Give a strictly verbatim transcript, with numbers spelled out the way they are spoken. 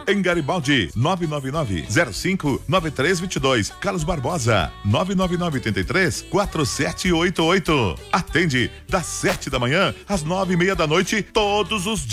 Em Garibaldi, nove nove nove, zero cinco, nove três dois dois. Carlos Barbosa, nove nove nove, oito três, quatro sete oito oito. Atende das sete da manhã às nove e meia da noite, todos os dias.